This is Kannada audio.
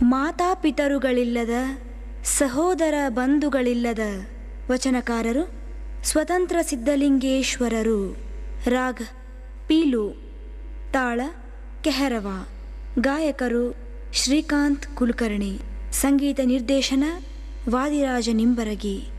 ಮಾತಾಪಿತರುಗಳಿಲ್ಲದ, ಸಹೋದರ ಬಂಧುಗಳಿಲ್ಲದ ವಚನಕಾರರು ಸ್ವತಂತ್ರ ಸಿದ್ಧಲಿಂಗೇಶ್ವರರು. ರಾಗ ಪೀಲು, ತಾಳ ಕೆಹರವ. ಗಾಯಕರು ಶ್ರೀಕಾಂತ್ ಕುಲಕರ್ಣಿ. ಸಂಗೀತ ನಿರ್ದೇಶನ ವಾದಿರಾಜ ನಿಂಬರಗಿ.